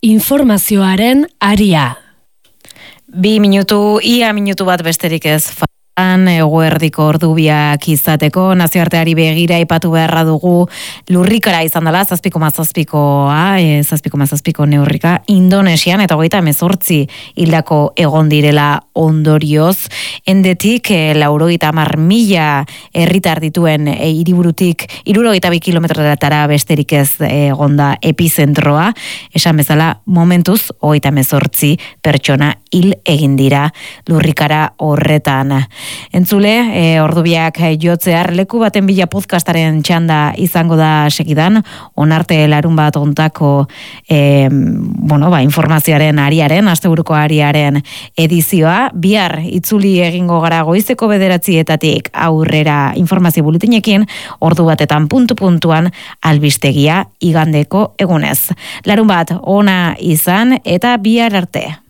Informazioaren aria. 2 minutu, ia minutu bat besterik ez. Eguerdiko ordubiak izateko, nazioarteari begira aipatu beharra dugu lurrikara izan dela, 7,7 neurrika Indonesian, eta 38 hildako egon direla ondorioz. Endetik, 90.000 herritar dituen hiriburutik 62 kilometroetara besterik ez egonda epizentroa. Esan bezala, momentuz 38 pertsona hil egin dira lurrikara horretan. Entzule, ordubiak jotzear leku baten bila podcastaren txanda izango da segidan, onarte larun bat ontako informazioaren ariaren, asteburuko ariaren edizioa, bihar itzuli egingo gara goizeko 9:00 aurrera informazio buletinekin, ordu batetan puntu-puntuan albistegia igandeko egunez. Larun bat ona izan eta bihar arte.